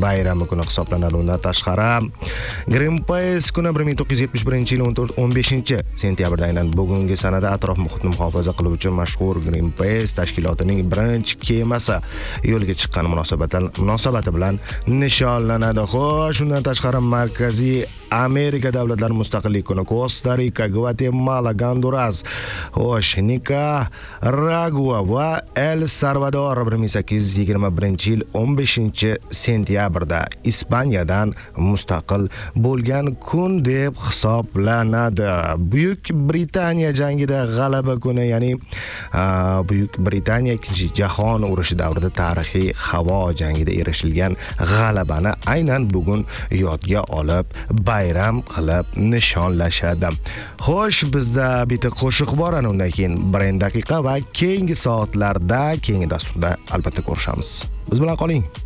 bayrami kuni hisoblanadi. Undan tashqari Greenpeace kuni 1971-yil 15-sentyabrda aynan bugungi sanada atrof muhitni muhofaza qiluvchi mashhur Greenpeace tashkilotining birinchi kemasi yo'lga chiqqan munosabati bilan nishonlanadi. Xo'sh, undan tashqari Markaziy Amerika davlatlari mustaqillik kuni Kosta-Rika, Gvatemala, Honduras, Nikaragua va El Salvador 1821-yil 15-sentyabrda Ispaniyadan mustaqil bo'lgan kun deb hisoblanadi. Buyuk Britaniya jangida g'alaba kuni, ya'ni Buyuk Britaniya Ikkinchi jahon urushi davrida tarixiy havo jangida erishilgan g'alabani aynan bugun yodga olib bayram qilib nishonlashadi. Xo'sh, bizda bitta qo'shiq bor, undan keyin 1 daqiqa va keyingi soatlarda, keyingi dasturda albatta ko'rishamiz. Biz bilan qoling.